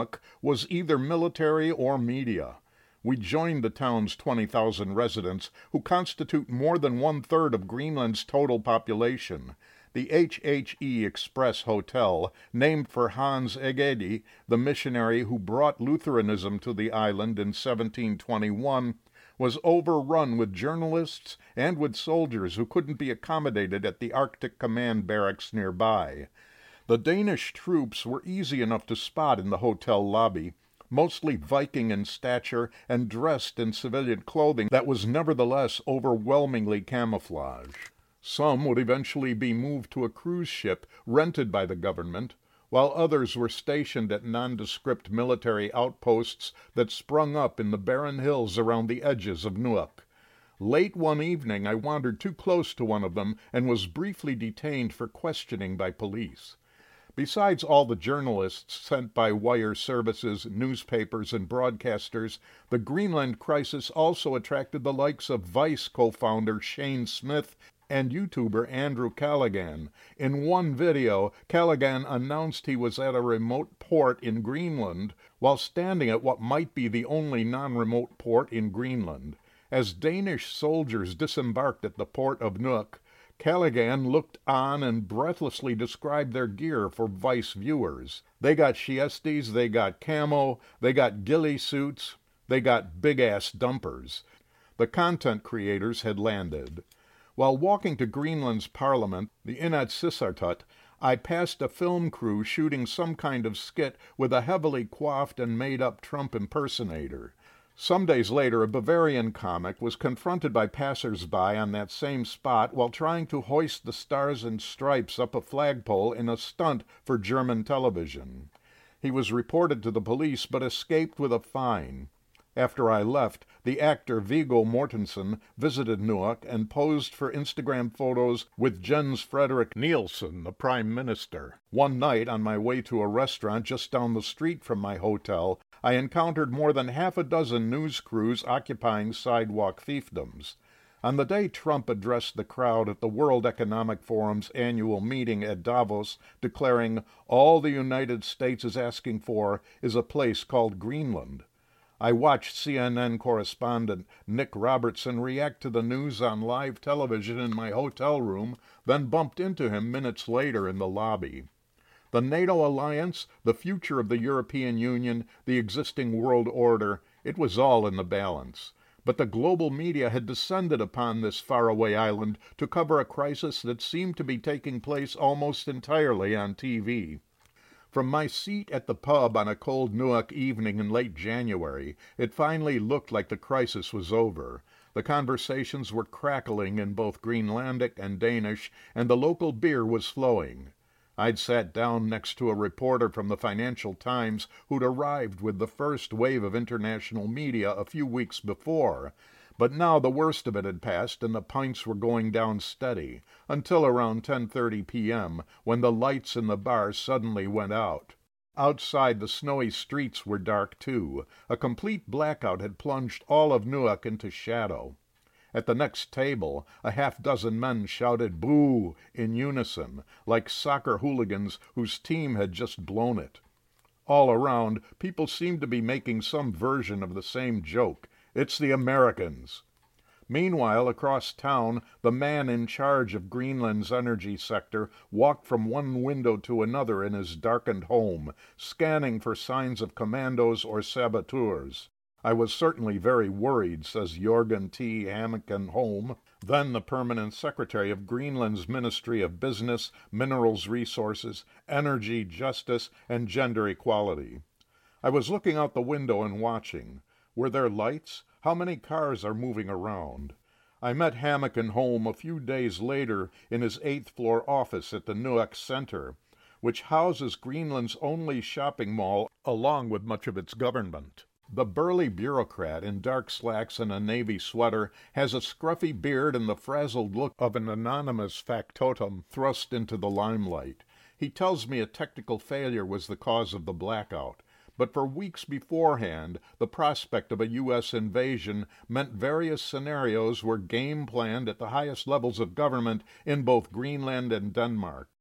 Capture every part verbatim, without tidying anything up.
was either military or media. We joined the town's twenty thousand residents, who constitute more than one-third of Greenland's total population. The H H E Express Hotel, named for Hans Egede, the missionary who brought Lutheranism to the island in seventeen twenty-one, was overrun with journalists and with soldiers who couldn't be accommodated at the Arctic Command barracks nearby. The Danish troops were easy enough to spot in the hotel lobby, mostly Viking in stature and dressed in civilian clothing that was nevertheless overwhelmingly camouflage. Some would eventually be moved to a cruise ship rented by the government, while others were stationed at nondescript military outposts that sprung up in the barren hills around the edges of Nuuk. Late one evening I wandered too close to one of them and was briefly detained for questioning by police. Besides all the journalists sent by wire services, newspapers, and broadcasters, the Greenland crisis also attracted the likes of Vice co-founder Shane Smith and YouTuber Andrew Callaghan. In one video, Callaghan announced he was at a remote port in Greenland while standing at what might be the only non-remote port in Greenland. As Danish soldiers disembarked at the port of Nuuk, Callaghan looked on and breathlessly described their gear for Vice viewers. They got shiesties, they got camo, they got ghillie suits, they got big-ass dumpers. The content creators had landed. While walking to Greenland's parliament, the Inatsisartut, I passed a film crew shooting some kind of skit with a heavily coiffed and made-up Trump impersonator. Some days later, a Bavarian comic was confronted by passers-by on that same spot while trying to hoist the Stars and Stripes up a flagpole in a stunt for German television. He was reported to the police but escaped with a fine. After I left, the actor Viggo Mortensen visited Nuuk and posed for Instagram photos with Jens Frederik Nielsen, the Prime Minister. One night, on my way to a restaurant just down the street from my hotel, I encountered more than half a dozen news crews occupying sidewalk fiefdoms. On the day Trump addressed the crowd at the World Economic Forum's annual meeting at Davos, declaring, "All the United States is asking for is a place called Greenland," I watched C N N correspondent Nick Robertson react to the news on live television in my hotel room, then bumped into him minutes later in the lobby. The NATO alliance, the future of the European Union, the existing world order, it was all in the balance. But the global media had descended upon this faraway island to cover a crisis that seemed to be taking place almost entirely on T V. From my seat at the pub on a cold Nuuk evening in late January, it finally looked like the crisis was over. The conversations were crackling in both Greenlandic and Danish, and the local beer was flowing. I'd sat down next to a reporter from the Financial Times who'd arrived with the first wave of international media a few weeks before, but now the worst of it had passed and the pints were going down steady, until around ten thirty p.m., when the lights in the bar suddenly went out. Outside, the snowy streets were dark too. A complete blackout had plunged all of Nuuk into shadow. At the next table, a half-dozen men shouted "Boo!" in unison, like soccer hooligans whose team had just blown it. All around, people seemed to be making some version of the same joke. "It's the Americans." Meanwhile, across town, the man in charge of Greenland's energy sector walked from one window to another in his darkened home, scanning for signs of commandos or saboteurs. "I was certainly very worried," says Jorgen T. Hamilton Holm, then the permanent secretary of Greenland's Ministry of Business, Minerals Resources, Energy, Justice, and Gender Equality. "I was looking out the window and watching. Were there lights? How many cars are moving around?" I met Hamilton Holm a few days later in his eighth-floor office at the Nuuk Center, which houses Greenland's only shopping mall along with much of its government. The burly bureaucrat in dark slacks and a navy sweater has a scruffy beard and the frazzled look of an anonymous factotum thrust into the limelight. He tells me a technical failure was the cause of the blackout, but for weeks beforehand, the prospect of a U S invasion meant various scenarios were game planned at the highest levels of government in both Greenland and Denmark.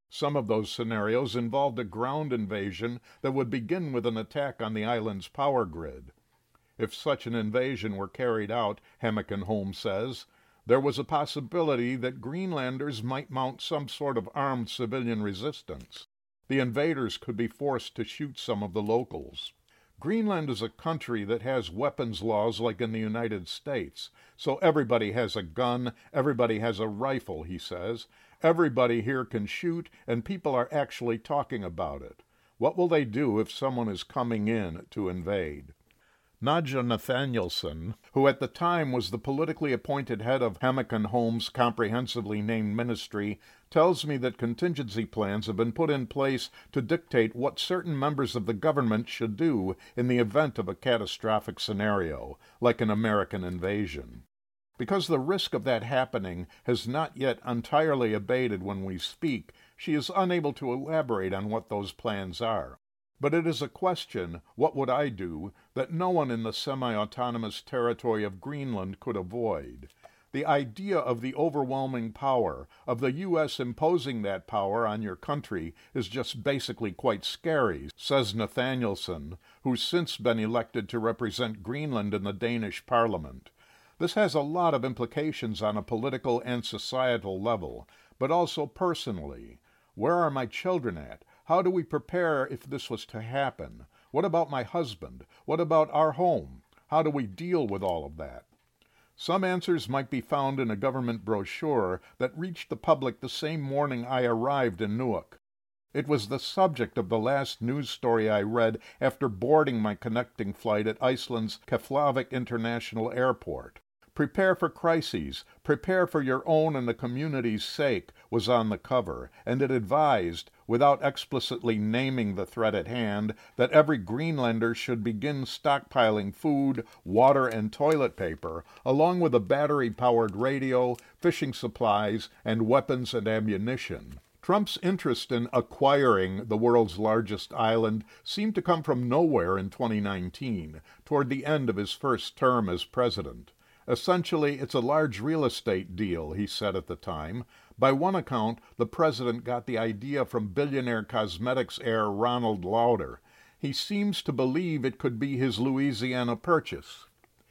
Some of those scenarios involved a ground invasion that would begin with an attack on the island's power grid. If such an invasion were carried out, Hammack and Holmes says, there was a possibility that Greenlanders might mount some sort of armed civilian resistance. The invaders could be forced to shoot some of the locals. Greenland is a country that has weapons laws like in the United States, so everybody has a gun, everybody has a rifle, he says. Everybody here can shoot, and people are actually talking about it. What will they do if someone is coming in to invade? Nadja Nathanielson, who at the time was the politically appointed head of Hammack and Holmes' comprehensively named ministry, tells me that contingency plans have been put in place to dictate what certain members of the government should do in the event of a catastrophic scenario, like an American invasion. Because the risk of that happening has not yet entirely abated when we speak, she is unable to elaborate on what those plans are. But it is a question, what would I do, that no one in the semi-autonomous territory of Greenland could avoid. The idea of the overwhelming power, of the U S imposing that power on your country, is just basically quite scary, says Nathanielson, who's since been elected to represent Greenland in the Danish Parliament. This has a lot of implications on a political and societal level, but also personally. Where are my children at? How do we prepare if this was to happen? What about my husband? What about our home? How do we deal with all of that? Some answers might be found in a government brochure that reached the public the same morning I arrived in Nuuk. It was the subject of the last news story I read after boarding my connecting flight at Iceland's Keflavik International Airport. Prepare for crises, prepare for your own and the community's sake, was on the cover, and it advised, without explicitly naming the threat at hand, that every Greenlander should begin stockpiling food, water, and toilet paper, along with a battery-powered radio, fishing supplies, and weapons and ammunition. Trump's interest in acquiring the world's largest island seemed to come from nowhere in twenty nineteen, toward the end of his first term as president. Essentially, it's a large real estate deal, he said at the time. By one account, the president got the idea from billionaire cosmetics heir Ronald Lauder. He seems to believe it could be his Louisiana purchase.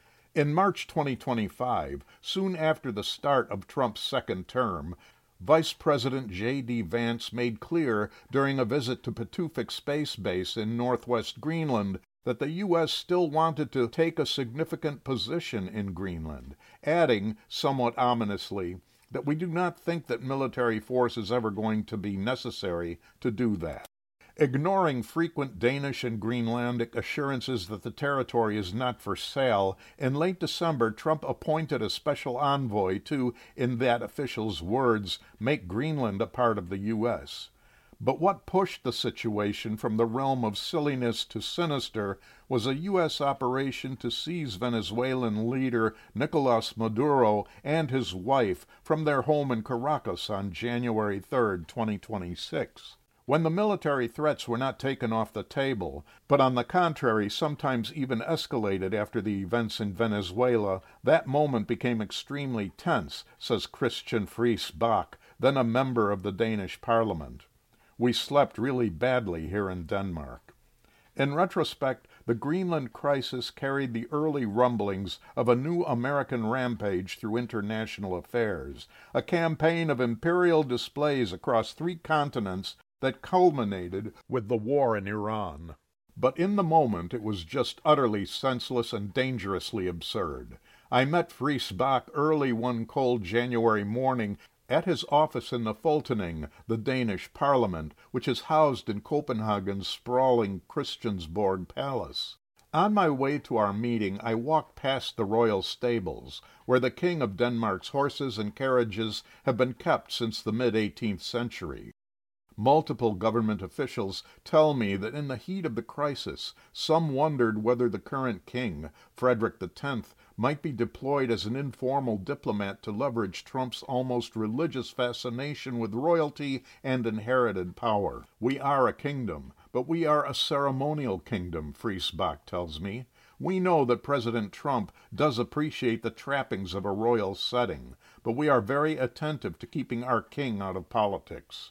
In March twenty twenty-five, soon after the start of Trump's second term, Vice President J D Vance made clear during a visit to Patuxent Space Base in northwest Greenland that the U S still wanted to take a significant position in Greenland, adding, somewhat ominously, that we do not think that military force is ever going to be necessary to do that. Ignoring frequent Danish and Greenlandic assurances that the territory is not for sale, in late December Trump appointed a special envoy to, in that official's words, make Greenland a part of the U S But what pushed the situation from the realm of silliness to sinister was a U S operation to seize Venezuelan leader Nicolas Maduro and his wife from their home in Caracas on January third, twenty twenty-six. When the military threats were not taken off the table, but on the contrary sometimes even escalated after the events in Venezuela, that moment became extremely tense, says Christian Friis Bach, then a member of the Danish Parliament. We slept really badly here in Denmark. In retrospect, the Greenland crisis carried the early rumblings of a new American rampage through international affairs, a campaign of imperial displays across three continents that culminated with the war in Iran. But in the moment it was just utterly senseless and dangerously absurd. I met Friis Bach early one cold January morning at his office in the Folketing, the Danish Parliament, which is housed in Copenhagen's sprawling Christiansborg Palace. On my way to our meeting, I walked past the royal stables, where the King of Denmark's horses and carriages have been kept since the mid-eighteenth century. Multiple government officials tell me that in the heat of the crisis, some wondered whether the current king, Frederick the Tenth, might be deployed as an informal diplomat to leverage Trump's almost religious fascination with royalty and inherited power. We are a kingdom, but we are a ceremonial kingdom, Friis Bach tells me. We know that President Trump does appreciate the trappings of a royal setting, but we are very attentive to keeping our king out of politics.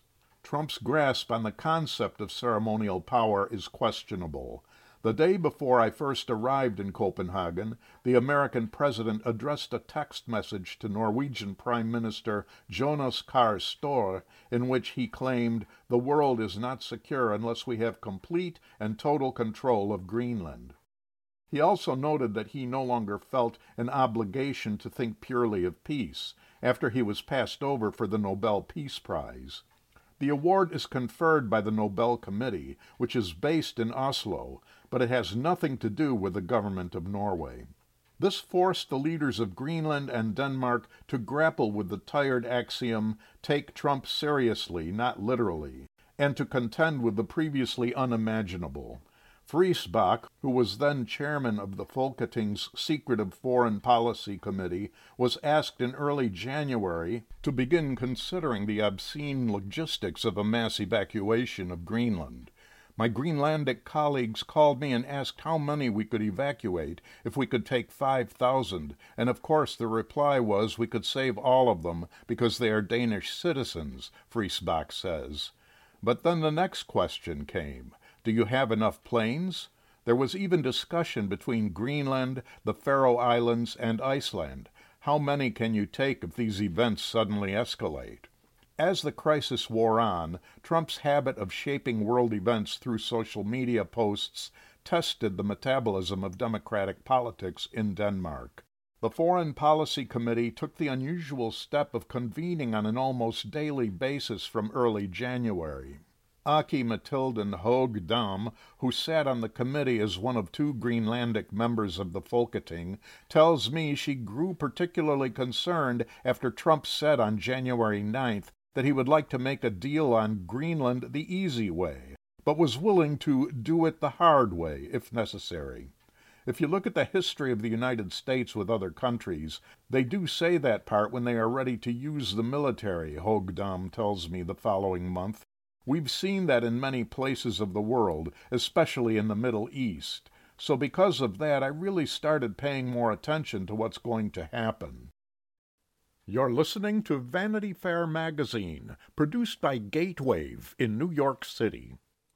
Trump's grasp on the concept of ceremonial power is questionable. The day before I first arrived in Copenhagen, the American president addressed a text message to Norwegian Prime Minister Jonas Gahr Store in which he claimed, "The world is not secure unless we have complete and total control of Greenland." He also noted that he no longer felt an obligation to think purely of peace, after he was passed over for the Nobel Peace Prize. The award is conferred by the Nobel Committee, which is based in Oslo, but it has nothing to do with the government of Norway. This forced the leaders of Greenland and Denmark to grapple with the tired axiom, "Take Trump seriously, not literally," and to contend with the previously unimaginable. Friis Bach, who was then chairman of the Folketing's Secretive Foreign Policy Committee, was asked in early January to begin considering the obscene logistics of a mass evacuation of Greenland. My Greenlandic colleagues called me and asked how many we could evacuate, if we could take five thousand, and of course the reply was we could save all of them because they are Danish citizens, Friis Bach says. But then the next question came. Do you have enough planes? There was even discussion between Greenland, the Faroe Islands, and Iceland. How many can you take if these events suddenly escalate? As the crisis wore on, Trump's habit of shaping world events through social media posts tested the metabolism of democratic politics in Denmark. The Foreign Policy Committee took the unusual step of convening on an almost daily basis from early January. Aki Matilden Høgh Dam, who sat on the committee as one of two Greenlandic members of the Folketing, tells me she grew particularly concerned after Trump said on January ninth that he would like to make a deal on Greenland the easy way, but was willing to do it the hard way if necessary. If you look at the history of the United States with other countries, they do say that part when they are ready to use the military, Høgh Dam tells me the following month. We've seen that in many places of the world, especially in the Middle East. So because of that, I really started paying more attention to what's going to happen. You're listening to Vanity Fair magazine, produced by Gatewave in New York City.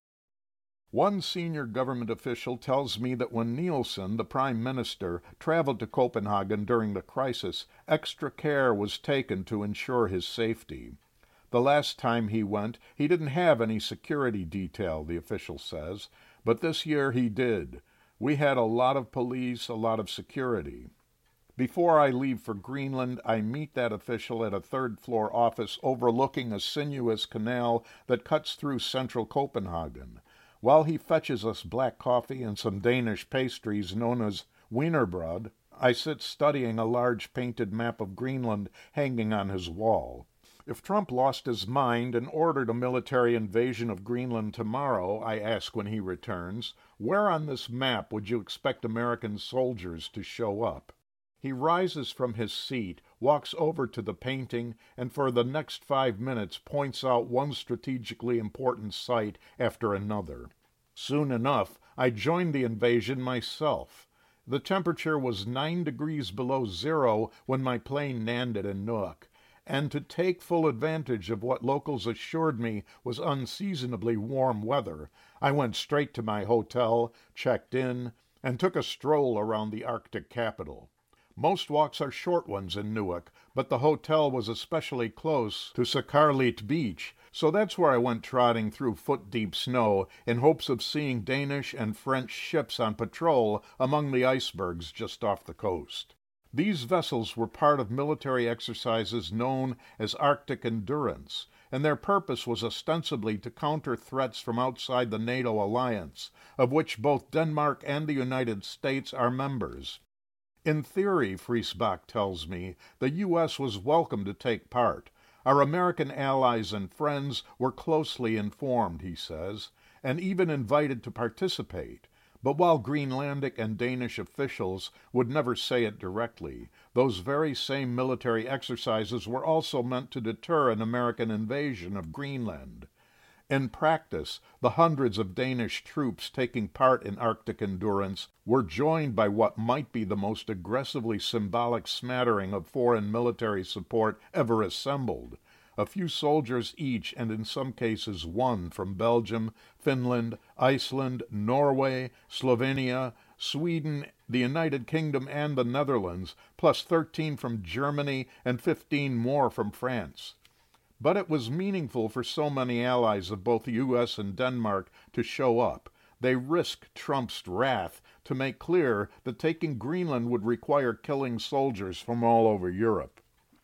One senior government official tells me that when Nielsen, the prime minister, traveled to Copenhagen during the crisis, extra care was taken to ensure his safety. The last time he went, he didn't have any security detail, the official says, but this year he did. We had a lot of police, a lot of security. Before I leave for Greenland, I meet that official at a third-floor office overlooking a sinuous canal that cuts through central Copenhagen. While he fetches us black coffee and some Danish pastries known as wienerbrød, I sit studying a large painted map of Greenland hanging on his wall. If Trump lost his mind and ordered a military invasion of Greenland tomorrow, I ask when he returns, where on this map would you expect American soldiers to show up? He rises from his seat, walks over to the painting, and for the next five minutes points out one strategically important site after another. Soon enough, I joined the invasion myself. The temperature was nine degrees below zero when my plane landed in Nuuk, and to take full advantage of what locals assured me was unseasonably warm weather, I went straight to my hotel, checked in, and took a stroll around the Arctic capital. Most walks are short ones in Nuuk, but the hotel was especially close to Skarlit Beach, so that's where I went trotting through foot-deep snow in hopes of seeing Danish and French ships on patrol among the icebergs just off the coast. These vessels were part of military exercises known as Arctic Endurance, and their purpose was ostensibly to counter threats from outside the NATO alliance, of which both Denmark and the United States are members. In theory, Friis Bach tells me, the U S was welcome to take part. Our American allies and friends were closely informed, he says, and even invited to participate. But while Greenlandic and Danish officials would never say it directly, those very same military exercises were also meant to deter an American invasion of Greenland. In practice, the hundreds of Danish troops taking part in Arctic Endurance were joined by what might be the most aggressively symbolic smattering of foreign military support ever assembled, a few soldiers each, and in some cases one, from Belgium, Finland, Iceland, Norway, Slovenia, Sweden, the United Kingdom, and the Netherlands, plus thirteen from Germany and fifteen more from France. But it was meaningful for so many allies of both the U S and Denmark to show up. They risked Trump's wrath to make clear that taking Greenland would require killing soldiers from all over Europe.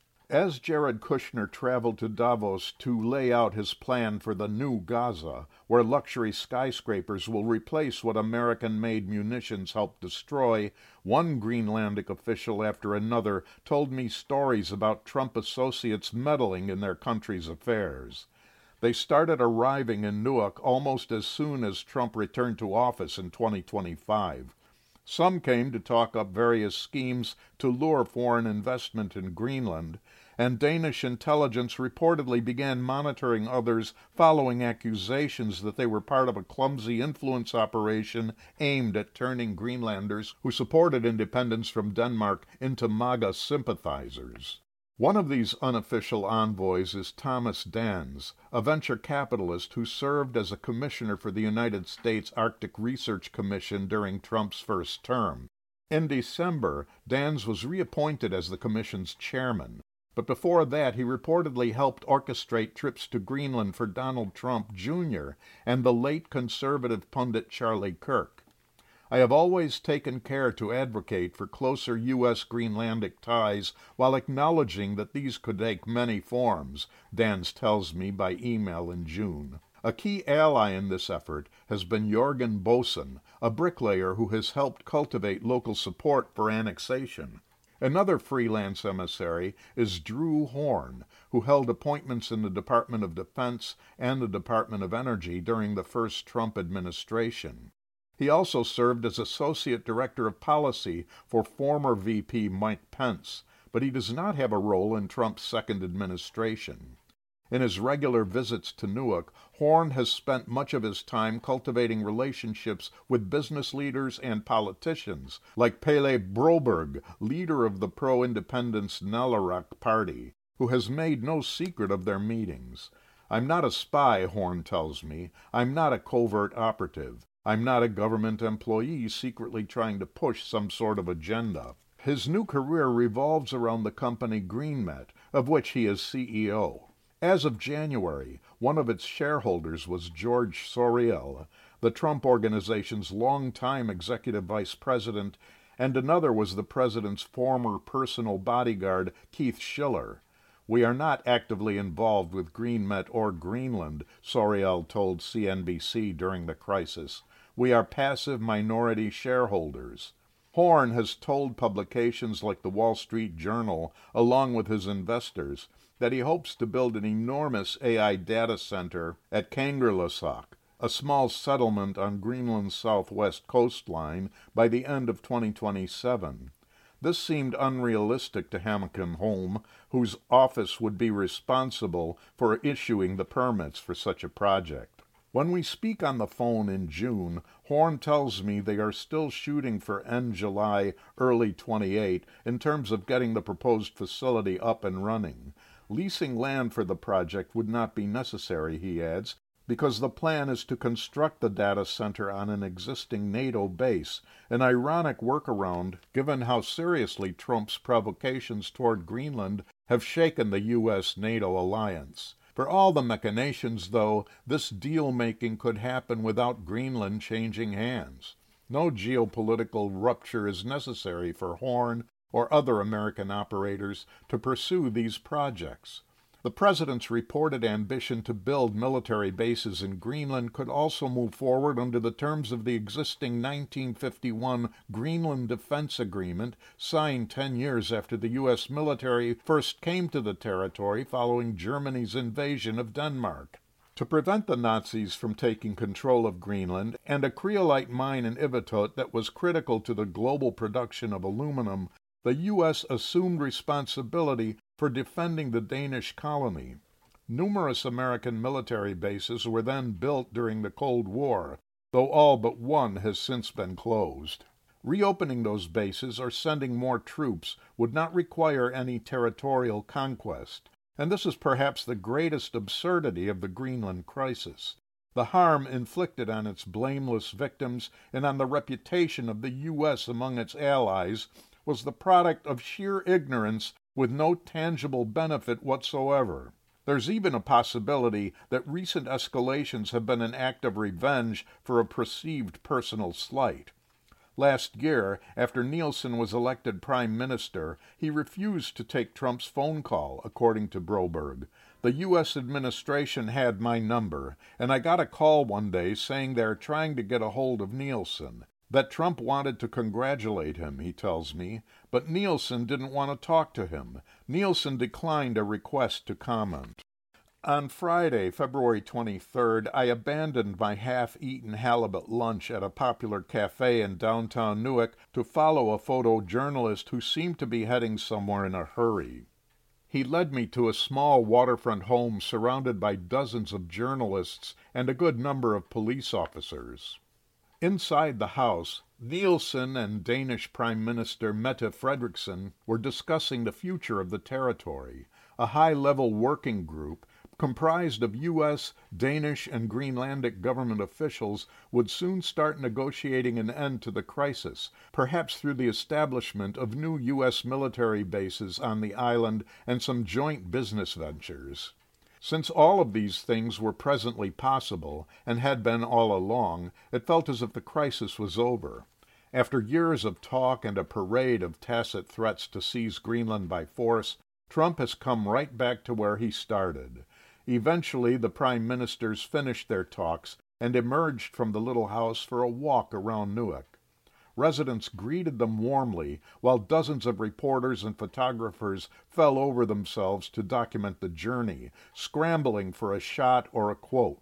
As Jared Kushner traveled to Davos to lay out his plan for the new Gaza, where luxury skyscrapers will replace what American-made munitions helped destroy, one Greenlandic official after another told me stories about Trump associates meddling in their country's affairs. They started arriving in Nuuk almost as soon as Trump returned to office in twenty twenty-five. Some came to talk up various schemes to lure foreign investment in Greenland, and Danish intelligence reportedly began monitoring others following accusations that they were part of a clumsy influence operation aimed at turning Greenlanders who supported independence from Denmark into MAGA sympathizers. One of these unofficial envoys is Thomas Dans, a venture capitalist who served as a commissioner for the United States Arctic Research Commission during Trump's first term. In December, Dans was reappointed as the commission's chairman, but before that he reportedly helped orchestrate trips to Greenland for Donald Trump Junior and the late conservative pundit Charlie Kirk. I have always taken care to advocate for closer U S Greenlandic ties while acknowledging that these could take many forms, Dans tells me by email in June. A key ally in this effort has been Jorgen Bosen, a bricklayer who has helped cultivate local support for annexation. Another freelance emissary is Drew Horn, who held appointments in the Department of Defense and the Department of Energy during the first Trump administration. He also served as Associate Director of Policy for former V P Mike Pence, but he does not have a role in Trump's second administration. In his regular visits to Nuuk, Horn has spent much of his time cultivating relationships with business leaders and politicians, like Pele Broberg, leader of the pro-independence Nalaraq Party, who has made no secret of their meetings. "I'm not a spy," Horn tells me. "I'm not a covert operative. I'm not a government employee secretly trying to push some sort of agenda." His new career revolves around the company GreenMet, of which he is C E O. As of January, one of its shareholders was George Soriel, the Trump Organization's longtime executive vice president, and another was the president's former personal bodyguard, Keith Schiller. "We are not actively involved with GreenMet or Greenland," Soriel told C N B C during the crisis. "We are passive minority shareholders." Horn has told publications like the Wall Street Journal, along with his investors, that he hopes to build an enormous A I data center at Kangerlussuaq, a small settlement on Greenland's southwest coastline, by the end of twenty twenty-seven. This seemed unrealistic to Hamilton Holm, whose office would be responsible for issuing the permits for such a project. When we speak on the phone in June, Horn tells me they are still shooting for end July, early twenty-eight, in terms of getting the proposed facility up and running. Leasing land for the project would not be necessary, he adds, because the plan is to construct the data center on an existing NATO base, an ironic workaround given how seriously Trump's provocations toward Greenland have shaken the U S NATO alliance. For all the machinations, though, this deal-making could happen without Greenland changing hands. No geopolitical rupture is necessary for Horn or other American operators to pursue these projects. The president's reported ambition to build military bases in Greenland could also move forward under the terms of the existing nineteen fifty-one Greenland Defense Agreement, signed ten years after the U S military first came to the territory following Germany's invasion of Denmark. To prevent the Nazis from taking control of Greenland and a cryolite mine in Ivitut that was critical to the global production of aluminum, the U S assumed responsibility for defending the Danish colony. Numerous American military bases were then built during the Cold War, though all but one has since been closed. Reopening those bases or sending more troops would not require any territorial conquest. And this is perhaps the greatest absurdity of the Greenland crisis. The harm inflicted on its blameless victims and on the reputation of the U S among its allies was the product of sheer ignorance with no tangible benefit whatsoever. There's even a possibility that recent escalations have been an act of revenge for a perceived personal slight. Last year, after Nielsen was elected prime minister, he refused to take Trump's phone call, according to Broberg. The U S administration had my number, and I got a call one day saying they're trying to get a hold of Nielsen. That Trump wanted to congratulate him, he tells me, but Nielsen didn't want to talk to him. Nielsen declined a request to comment. On Friday, February twenty-third, I abandoned my half-eaten halibut lunch at a popular cafe in downtown Newark to follow a photojournalist who seemed to be heading somewhere in a hurry. He led me to a small waterfront home surrounded by dozens of journalists and a good number of police officers. Inside the house, Nielsen and Danish Prime Minister Mette Frederiksen were discussing the future of the territory. A high-level working group comprised of U S, Danish, and Greenlandic government officials would soon start negotiating an end to the crisis, perhaps through the establishment of new U S military bases on the island and some joint business ventures. Since all of these things were presently possible, and had been all along, it felt as if the crisis was over. After years of talk and a parade of tacit threats to seize Greenland by force, Trump has come right back to where he started. Eventually, the prime ministers finished their talks and emerged from the little house for a walk around Newark. Residents greeted them warmly, while dozens of reporters and photographers fell over themselves to document the journey, scrambling for a shot or a quote.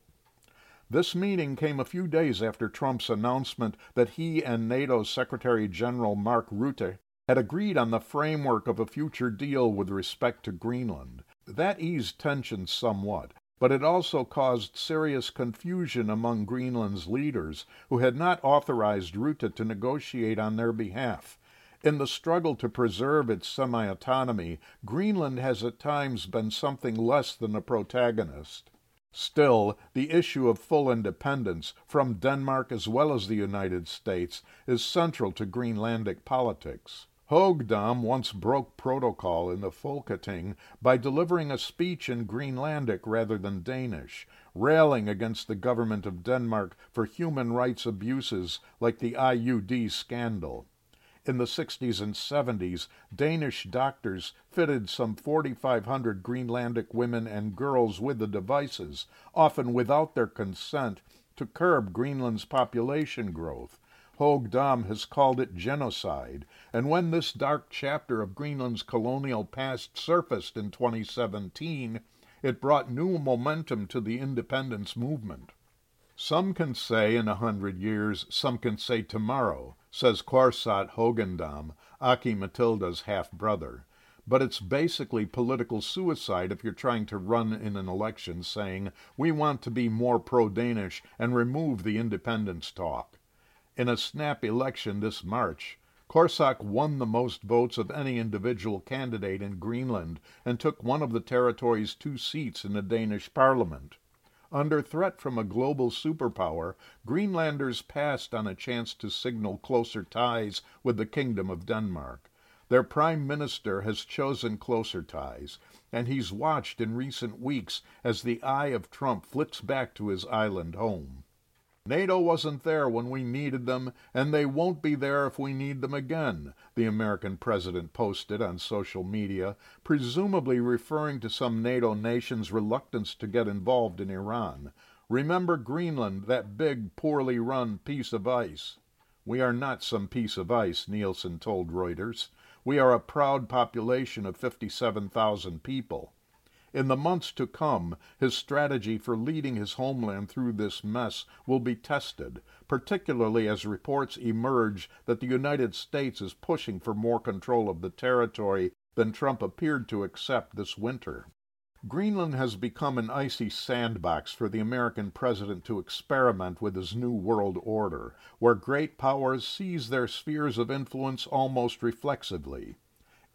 This meeting came a few days after Trump's announcement that he and NATO's Secretary General Mark Rutte had agreed on the framework of a future deal with respect to Greenland. That eased tensions somewhat, but it also caused serious confusion among Greenland's leaders, who had not authorized Rutte to negotiate on their behalf. In the struggle to preserve its semi-autonomy, Greenland has at times been something less than a protagonist. Still, the issue of full independence, from Denmark as well as the United States, is central to Greenlandic politics. Høgdam once broke protocol in the Folketing by delivering a speech in Greenlandic rather than Danish, railing against the government of Denmark for human rights abuses like the I U D scandal. In the sixties and seventies, Danish doctors fitted some forty-five hundred Greenlandic women and girls with the devices, often without their consent, to curb Greenland's population growth. Høgdam has called it genocide, and when this dark chapter of Greenland's colonial past surfaced in twenty seventeen, it brought new momentum to the independence movement. Some can say in a hundred years, some can say tomorrow, says Korsat Høgendam, Aki Matilda's half-brother. But it's basically political suicide if you're trying to run in an election saying, we want to be more pro-Danish and remove the independence talk. In a snap election this March, Korsak won the most votes of any individual candidate in Greenland and took one of the territory's two seats in the Danish parliament. Under threat from a global superpower, Greenlanders passed on a chance to signal closer ties with the Kingdom of Denmark. Their prime minister has chosen closer ties, and he's watched in recent weeks as the eye of Trump flits back to his island home. NATO wasn't there when we needed them, and they won't be there if we need them again, the American president posted on social media, presumably referring to some NATO nation's reluctance to get involved in Iran. Remember Greenland, that big, poorly run piece of ice. We are not some piece of ice, Nielsen told Reuters. We are a proud population of fifty-seven thousand people. In the months to come, his strategy for leading his homeland through this mess will be tested, particularly as reports emerge that the United States is pushing for more control of the territory than Trump appeared to accept this winter. Greenland has become an icy sandbox for the American president to experiment with his new world order, where great powers seize their spheres of influence almost reflexively.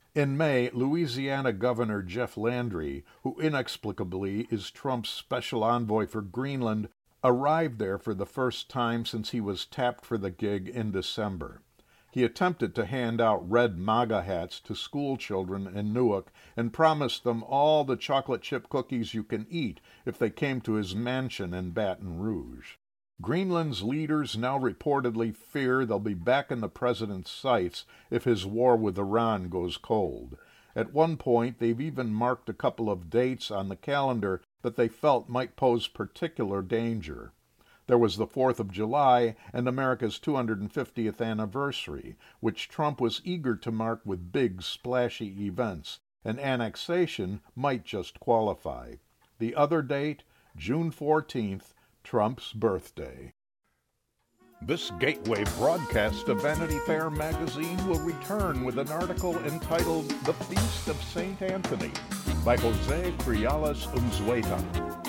In May, Louisiana Governor Jeff Landry, who inexplicably is Trump's special envoy for Greenland, arrived there for the first time since he was tapped for the gig in December. He attempted to hand out red MAGA hats to school children in Newark and promised them all the chocolate chip cookies you can eat if they came to his mansion in Baton Rouge. Greenland's leaders now reportedly fear they'll be back in the president's sights if his war with Iran goes cold. At one point, they've even marked a couple of dates on the calendar that they felt might pose particular danger. There was the fourth of July and America's two hundred fiftieth anniversary, which Trump was eager to mark with big, splashy events, and annexation might just qualify. The other date, June fourteenth, Trump's birthday. This gateway broadcast of Vanity Fair magazine will return with an article entitled The Feast of Saint Anthony by Jose Frialas Unzueta.